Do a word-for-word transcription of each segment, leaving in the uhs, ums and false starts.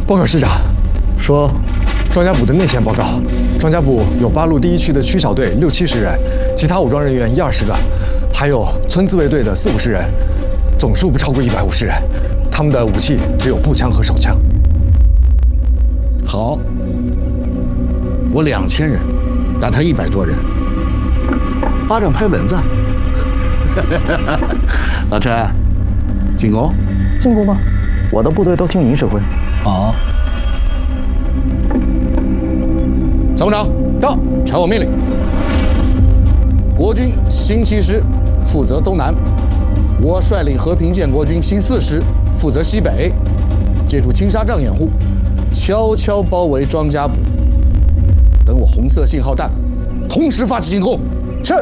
报告师长， 说， 庄家堡的内线报告，庄家堡有八路第一区的区小队六七十人，其他武装人员一二十个，还有村自卫队的四五十人，总数不超过一百五十人。他们的武器只有步枪和手枪。 好，我两千人，打他一百多人，巴掌拍蚊子。老陈，进攻？ 进攻吧，我的部队都听您指挥。 好。参谋长到，传我命令。国军新七师负责东南，我率领和平建国军新四师负责西北，借助青纱帐掩护，悄悄包围庄家堡。等我红色信号弹，同时发起进攻。是。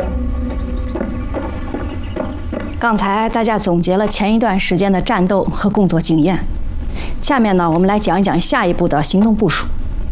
刚才大家总结了前一段时间的战斗和工作经验，下面呢，我们来讲一讲下一步的行动部署。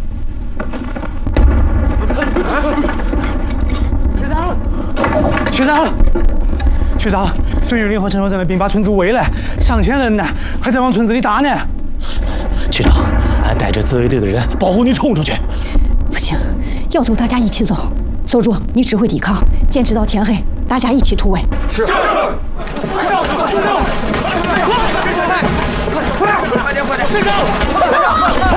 学长，学长，孙玉林和陈守正的兵把村子围了，上千人呢，还在往村子里打呢。 学长，俺带着自卫队的人保护你冲出去。 不行，要走大家一起走。守住，你指挥抵抗，坚持到天黑，大家一起突围。 是。是。 快点，快点，快点，快点，快点，快点，快点，快点，快点，